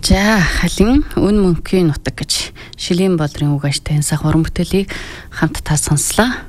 За халин үн мөнхийн нутаг гэж Шилийн Болрын үг ажтай энсах уран бүтээлийг хамтдаа сонслоо.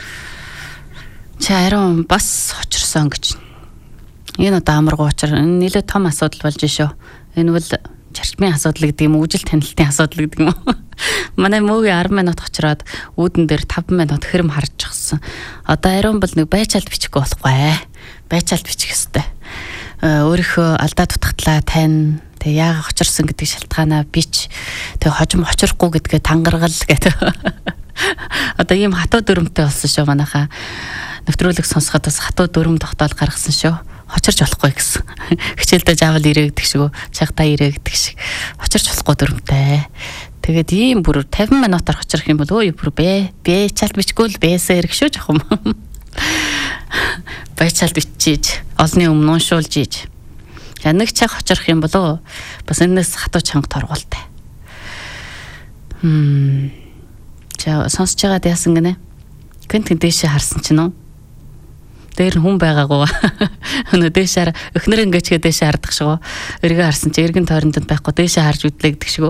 Арай бас очирсон гэж. Энэ одоо амаргуу учир нэлээд том асуудал болж шүү. Энэ бол зарчмын асуудал гэдэг юм уу, үжил танилтын асуудал гэдэг юм уу. Манай мөгийн 10 минут очироод үүдэн дээр 5 минут хэрэм харж гисэн. Одоо арай бол нэг байчаалт бичихгүй болохгүй. Байчаалт бичих хэвээр. Өөрийнхөө алдаа дутагтлаа тань тэг яагаад очирсан гэдэг шалтгаанаа бич тэг хожим очирохгүй гэдгээ тангаргал гэдэг. Одоо ийм хатуу дүрмтэй болсон шүү манайхаа. Нэвтрүүлэг сонсоход бас хатуу дүрм тогтоол гаргасан шүү. Очирч болохгүй гэсэн. Хичээлдээ жаавал ирээгдэг шүү. Чагтаа ирээгдэг шиг. Очирч болохгүй дүрмтэй. Тэгээд ийм бүр 50 минутаар очирх юм бол өө бүр чалт бичгүй л бэсээ ирэх шүү жоох юм. Байчаалт бичиж, олны өмнө уншуулж ийж. Нэг цаг очирх юм болоо бас энэс хатуу чанга торгуултай. За сонсож байгаад яасан гинэ? Гэнт дээшээ харсан чинь үү? Дээр хүн байгаагүй. Өнөө дээшээр өхнөр ингээчгээ дээшээ хардах шүү. Эргээ харсан чи эргэн тойронд байхгүй дээшээ харж үдлээ гэдэг шүү.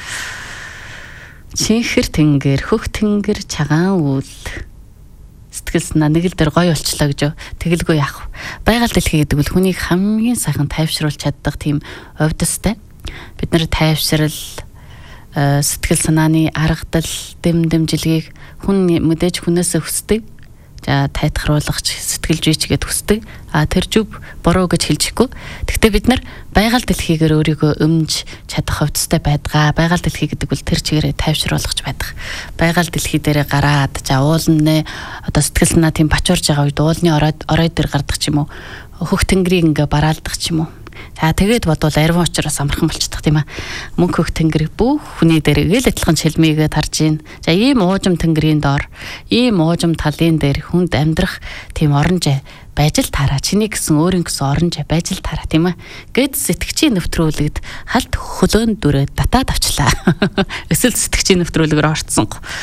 Чихэр тэнгэр, хөх тэнгэр чагаан үл. Сэтгэл санаа нэг л дээр гоё болчлаа гэж тэгэлгүй яах. Байгаль дэлхий гэдэг бол хүнийг хамгийн сайхан тайвшруулж чаддаг тийм овдостой. Бид нар тайвшрал, сэтгэл санааны аргадал, дэмжилгээг хүн мэдээж хүнээсээ хүсдэг. За тайтгаруулах сэтгэл жийчгээд хүсдэг. Тэр зүв буруу гэж хэлчихгүй. Гэхдээ бид нар байгаль дэлхийгээр өөрийгөө өмж чадах хувцастай байдгаа. Байгаль дэлхий гэдэг бол тэр чигээрээ тайвшруулах байдаг. Байгаль дэлхий дээрээ гараад за уулнэ одоо сэтгэл санаа тийм бачуурж байгаа үед уулны орой дээр гардаг ч юм уу. Хөх тэнгэрийг ингээ бараалдаг ч юм уу. За тэгээд бодвол арвин учраас амархан болчихдаг тийм аа. Мөнх хөх тэнгэр бүх хүний дээрээ л адилхан шилмийгээд харж гин. За ийм уужим тэнгэрийн доор, ийм уужим талын дээр хүнд амьдрах тийм оронжээ байж л таараа. Чиний гэсэн өөрийн гэсэн оронжээ байж л таараа тийм аа. Гэд сэтгчийн нэвтрүүлэгд халт хөлөөн дүрээ татаад авчлаа. Эсвэл сэтгчийн нэвтрүүлгээр орцсон.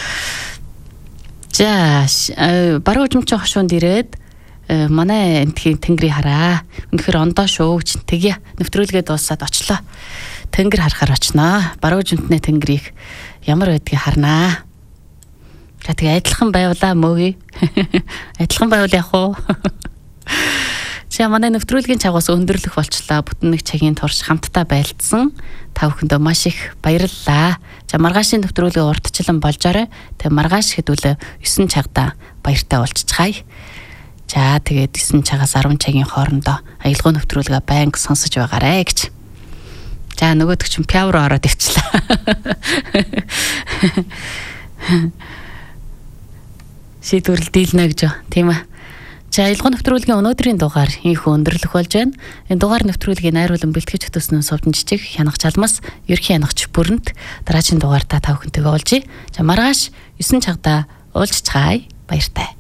За баруун хожимчин хошуунд ирээд манай энтхийн тэнгэрийг хараа. Үнэхээр ондоо шүү гэж тэгье. Нэвтрүүлгээ дуусаад очлоо. Тэнгэр харахаар очноо. Баруун жимтний тэнгэрийг ямар байдгийг харнаа. За тэгээ адилхан байвлаа мөөгүй. Адилхан байвал яах вэ? За манай нэвтрүүлгийн чагаас өндөрлөх болчлаа. Бүтэн нэг цагийн турш хамтдаа байлдсан. Та бүхэндээ маш их баярлалаа. За маргаашийн нэвтрүүлгээ урдчлан болжоорой. Тэгээ маргааш хэдүүлээ 9 цагта баяртай уулзцгаая. За тэгээд 9 цагаас 10 цагийн хоорондоо аялал нэвтрүүлгээ байнга сонсож байгаарэ гэж. За нөгөөдөг чинь пяв руу ороод ивчлээ. Шийдвэрлэл дийлнэ гэж байна. Тийм ээ. За аялал нэвтрүүлгийн өнөөдрийн дугаар ийхүү өндөрлөх болж байна. Энэ дугаар нэвтрүүлгийн найруулан бэлтгэж хөтөснөө Сувдан Жижиг хянах чалмаас ерхий хянагч бүрэнт дараагийн дугаартаа та бүхэнтэйгээ уулзъя. За маргааш 9 цагта уулзцгаая. Баяртай.